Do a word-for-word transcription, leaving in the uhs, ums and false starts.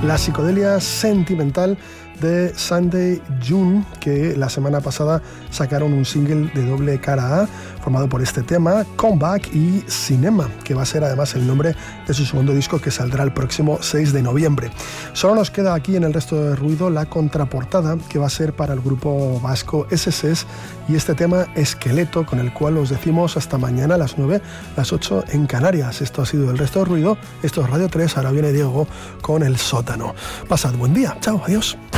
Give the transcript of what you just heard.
la psicodelia sentimental de Sunday June, que la semana pasada sacaron un single de doble cara A formado por este tema, Comeback y Cinema, que va a ser además el nombre de su segundo disco que saldrá el próximo seis de noviembre. Solo nos queda aquí en el resto de ruido la contraportada, que va a ser para el grupo vasco S S S, y este tema Esqueleto, con el cual os decimos hasta mañana a las nueve, las ocho en Canarias. Esto ha sido el resto de ruido, esto es Radio tres, ahora viene Diego con El Sótano. Pasad buen día, chao, adiós.